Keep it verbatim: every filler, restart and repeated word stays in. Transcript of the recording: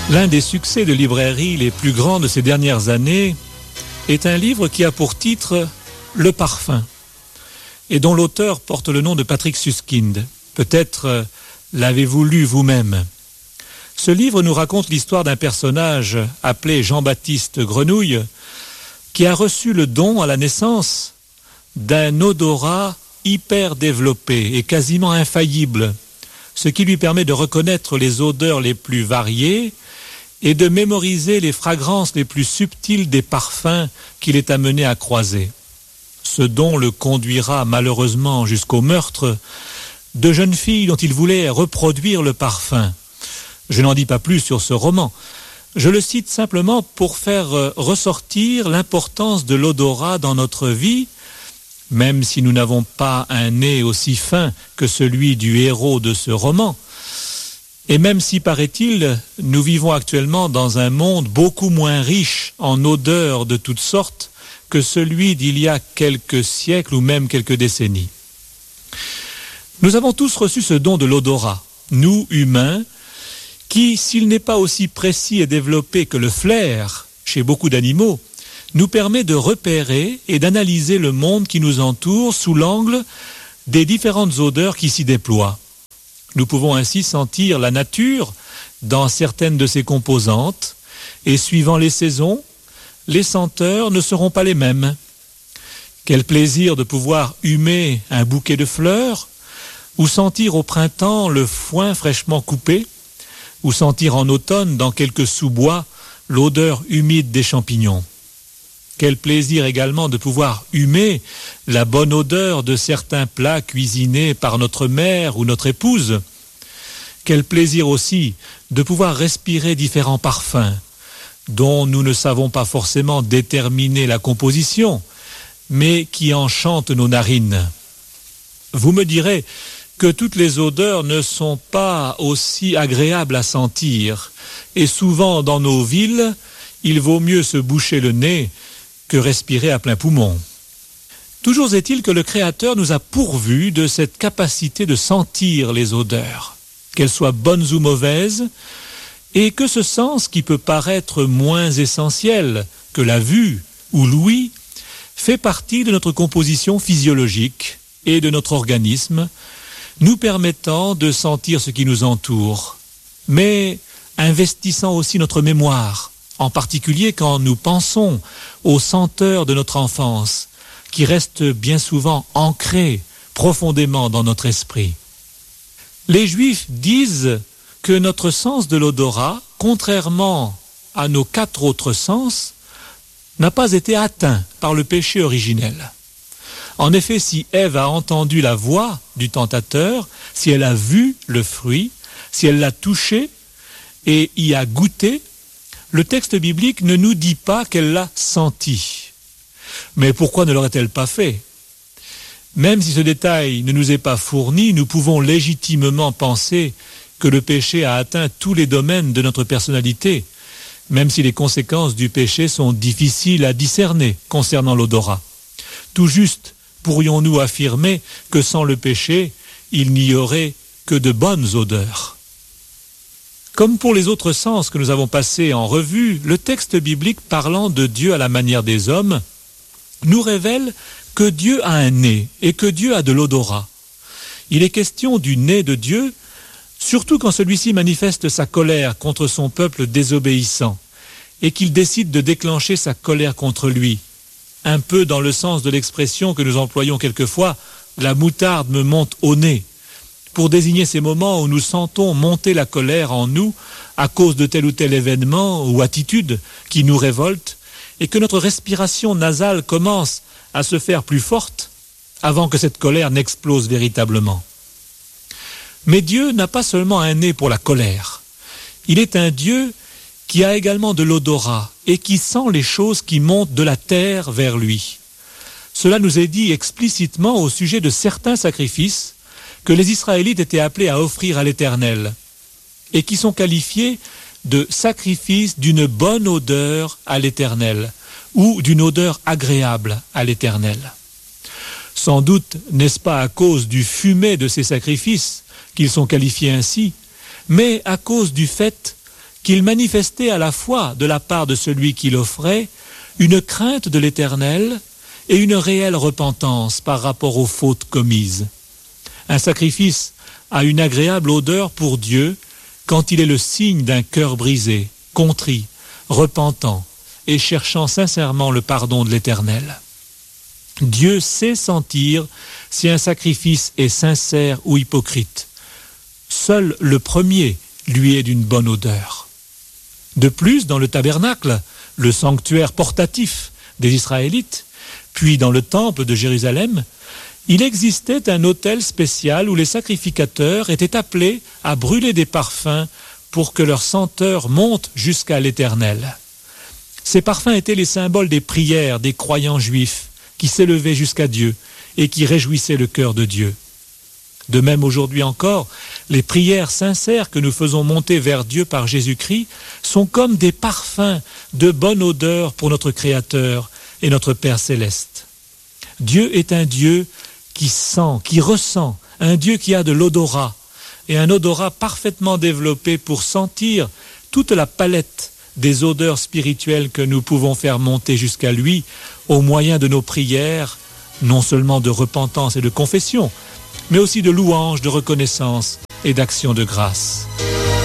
L'un des succès de librairie les plus grands de ces dernières années est un livre qui a pour titre « Le parfum » et dont l'auteur porte le nom de Patrick Suskind. Peut-être l'avez-vous lu vous-même. Ce livre nous raconte l'histoire d'un personnage appelé Jean-Baptiste Grenouille qui a reçu le don à la naissance d'un odorat hyper développé et quasiment infaillible, ce qui lui permet de reconnaître les odeurs les plus variées et de mémoriser les fragrances les plus subtiles des parfums qu'il est amené à croiser. Ce don le conduira malheureusement jusqu'au meurtre de jeunes filles dont il voulait reproduire le parfum. Je n'en dis pas plus sur ce roman. Je le cite simplement pour faire ressortir l'importance de l'odorat dans notre vie, même si nous n'avons pas un nez aussi fin que celui du héros de ce roman. Et même si, paraît-il, nous vivons actuellement dans un monde beaucoup moins riche en odeurs de toutes sortes que celui d'il y a quelques siècles ou même quelques décennies. Nous avons tous reçu ce don de l'odorat, nous, humains, qui, s'il n'est pas aussi précis et développé que le flair chez beaucoup d'animaux, nous permet de repérer et d'analyser le monde qui nous entoure sous l'angle des différentes odeurs qui s'y déploient. Nous pouvons ainsi sentir la nature dans certaines de ses composantes et suivant les saisons, les senteurs ne seront pas les mêmes. Quel plaisir de pouvoir humer un bouquet de fleurs ou sentir au printemps le foin fraîchement coupé ou sentir en automne dans quelques sous-bois l'odeur humide des champignons. Quel plaisir également de pouvoir humer la bonne odeur de certains plats cuisinés par notre mère ou notre épouse. Quel plaisir aussi de pouvoir respirer différents parfums dont nous ne savons pas forcément déterminer la composition, mais qui enchantent nos narines. Vous me direz que toutes les odeurs ne sont pas aussi agréables à sentir, et souvent dans nos villes, il vaut mieux se boucher le nez que respirer à plein poumon. Toujours est-il que le Créateur nous a pourvus de cette capacité de sentir les odeurs, qu'elles soient bonnes ou mauvaises, et que ce sens qui peut paraître moins essentiel que la vue ou l'ouïe fait partie de notre composition physiologique et de notre organisme, nous permettant de sentir ce qui nous entoure, mais investissant aussi notre mémoire, en particulier quand nous pensons aux senteurs de notre enfance, qui restent bien souvent ancrées profondément dans notre esprit. Les Juifs disent que notre sens de l'odorat, contrairement à nos quatre autres sens, n'a pas été atteint par le péché originel. En effet, si Ève a entendu la voix du tentateur, si elle a vu le fruit, si elle l'a touché et y a goûté, le texte biblique ne nous dit pas qu'elle l'a senti. Mais pourquoi ne l'aurait-elle pas fait ? Même si ce détail ne nous est pas fourni, nous pouvons légitimement penser que le péché a atteint tous les domaines de notre personnalité, même si les conséquences du péché sont difficiles à discerner concernant l'odorat. Tout juste pourrions-nous affirmer que sans le péché, il n'y aurait que de bonnes odeurs. Comme pour les autres sens que nous avons passés en revue, le texte biblique parlant de Dieu à la manière des hommes nous révèle que Dieu a un nez et que Dieu a de l'odorat. Il est question du nez de Dieu, surtout quand celui-ci manifeste sa colère contre son peuple désobéissant et qu'il décide de déclencher sa colère contre lui. Un peu dans le sens de l'expression que nous employons quelquefois, la moutarde me monte au nez, pour désigner ces moments où nous sentons monter la colère en nous à cause de tel ou tel événement ou attitude qui nous révolte et que notre respiration nasale commence à se faire plus forte avant que cette colère n'explose véritablement. Mais Dieu n'a pas seulement un nez pour la colère. Il est un Dieu qui a également de l'odorat et qui sent les choses qui montent de la terre vers lui. Cela nous est dit explicitement au sujet de certains sacrifices que les Israélites étaient appelés à offrir à l'Éternel et qui sont qualifiés de sacrifices d'une bonne odeur à l'Éternel ou d'une odeur agréable à l'Éternel. Sans doute n'est-ce pas à cause du fumet de ces sacrifices qu'ils sont qualifiés ainsi, mais à cause du fait qu'il manifestait à la fois de la part de celui qui l'offrait une crainte de l'Éternel et une réelle repentance par rapport aux fautes commises. Un sacrifice a une agréable odeur pour Dieu quand il est le signe d'un cœur brisé, contrit, repentant et cherchant sincèrement le pardon de l'Éternel. Dieu sait sentir si un sacrifice est sincère ou hypocrite. Seul le premier lui est d'une bonne odeur. De plus, dans le tabernacle, le sanctuaire portatif des Israélites, puis dans le temple de Jérusalem, il existait un autel spécial où les sacrificateurs étaient appelés à brûler des parfums pour que leur senteur monte jusqu'à l'Éternel. Ces parfums étaient les symboles des prières des croyants juifs qui s'élevaient jusqu'à Dieu et qui réjouissaient le cœur de Dieu. De même aujourd'hui encore, les prières sincères que nous faisons monter vers Dieu par Jésus-Christ sont comme des parfums de bonne odeur pour notre Créateur et notre Père céleste. Dieu est un Dieu qui sent, qui ressent, un Dieu qui a de l'odorat, et un odorat parfaitement développé pour sentir toute la palette des odeurs spirituelles que nous pouvons faire monter jusqu'à lui au moyen de nos prières, non seulement de repentance et de confession, mais aussi de louange, de reconnaissance et d'action de grâce.